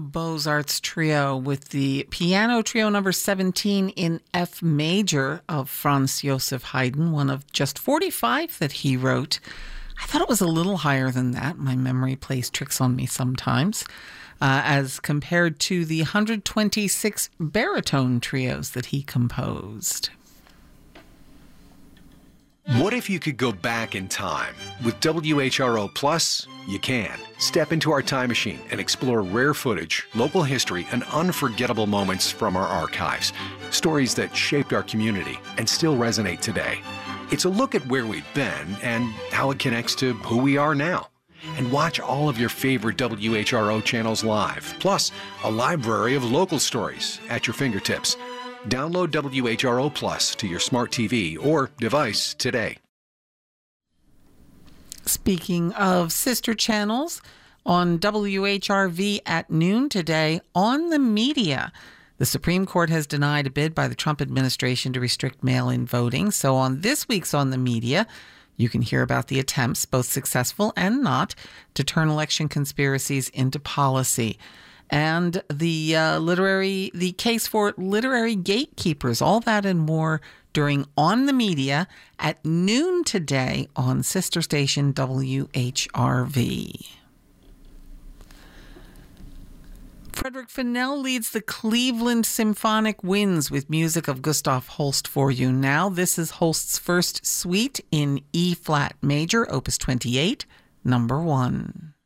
Beaux-Arts Trio with the piano trio number 17 in F major of Franz Joseph Haydn, one of just 45 that he wrote. I thought it was a little higher than that. My memory plays tricks on me sometimes, as compared to the 126 baritone trios that he composed. What if you could go back in time? With WHRO Plus, you can. Step into our time machine and explore rare footage, local history, and unforgettable moments from our archives. Stories that shaped our community and still resonate today. It's a look at where we've been and how it connects to who we are now. And watch all of your favorite WHRO channels live, plus a library of local stories at your fingertips. Download WHRO Plus to your smart TV or device today. Speaking of sister channels, on WHRV at noon today, On the Media, the Supreme Court has denied a bid by the Trump administration to restrict mail-in voting. So on this week's On the Media, you can hear about the attempts, both successful and not, to turn election conspiracies into policy. And the case for literary gatekeepers, all that and more during On the Media at noon today on sister station WHRV. Frederick Fennell leads the Cleveland Symphonic Winds with music of Gustav Holst for you now. This is Holst's first suite in E-flat major, opus 28, number 1.